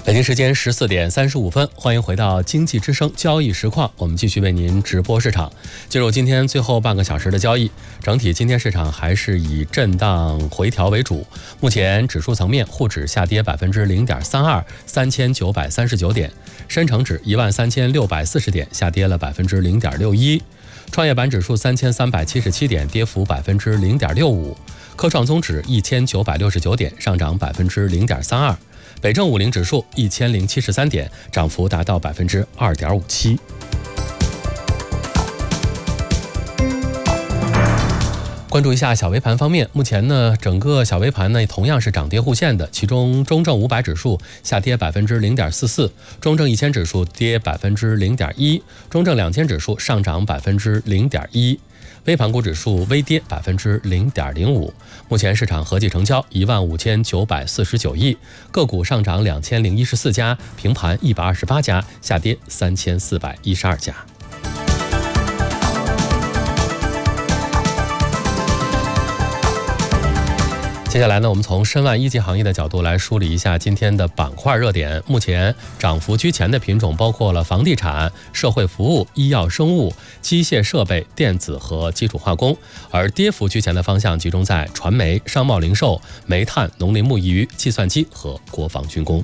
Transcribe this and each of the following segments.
北京时间14点35分，欢迎回到经济之声交易实况，我们继续为您直播市场。进入今天最后半个小时的交易，整体今天市场还是以震荡回调为主。目前指数层面，沪指下跌0.32%，3939点；深成指13640点，下跌了0.61%；创业板指数3377点，跌幅0.65%；科创综指1969点，上涨0.32%。北证50指数1073点，涨幅达到2.57%。关注一下小微盘方面，目前呢，整个小微盘呢同样是涨跌互现的，其中中证500指数下跌0.44%，中证1000指数跌0.1%，中证2000指数上涨0.1%。微盘股指数微跌0.05%，目前市场合计成交15949亿，个股上涨2014家，平盘128家，下跌3412家。接下来呢，我们从申万一级行业的角度来梳理一下今天的板块热点。目前涨幅居前的品种包括了房地产、社会服务、医药生物、机械设备、电子和基础化工，而跌幅居前的方向集中在传媒、商贸零售、煤炭、农林牧渔、计算机和国防军工。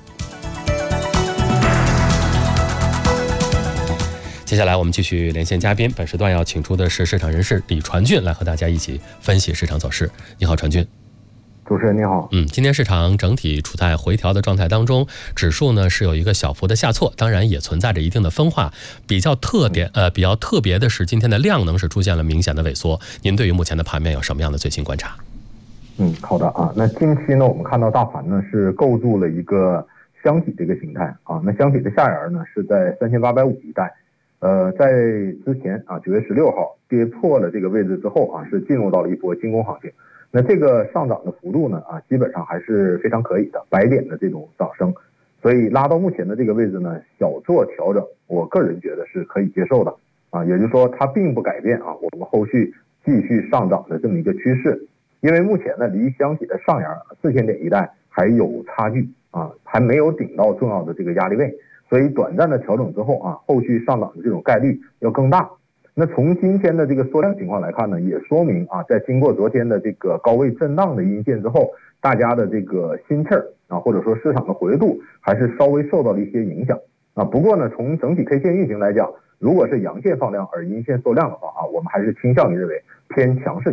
接下来我们继续连线嘉宾，本时段要请出的是市场人士李传俊，来和大家一起分析市场走势。你好，传俊。 主持人你好。 今天市场整体处在回调的状态当中，指数呢是有一个小幅的下挫，当然也存在着一定的分化。比较特别的是，今天的量能是出现了明显的萎缩。您对于目前的盘面有什么样的最新观察？ 好的啊。那近期呢，我们看到大盘呢是构筑了一个箱体这个形态啊。那箱体的下沿呢是在3850一带。在之前啊9月16号跌破了这个位置之后啊，是进入到了一波进攻行情。那这个上涨的幅度呢基本上还是非常可以的，100点的这种涨升，所以拉到目前的这个位置呢，小做调整，我个人觉得是可以接受的啊。也就是说，它并不改变啊我们后续继续上涨的这么一个趋势，因为目前呢离箱体的上沿4000点一带还有差距啊，还没有顶到重要的这个压力位，所以短暂的调整之后啊，后续上涨的这种概率要更大。那从今天的这个缩量情况来看呢，也说明啊，在经过昨天的这个高位震荡的阴线之后，大家的这个心气儿啊，或者说市场的活跃度还是稍微受到了一些影响啊。不过呢，从整体 K 线运行来讲，如果是阳线放量而阴线缩量的话啊，我们还是倾向于认为偏强势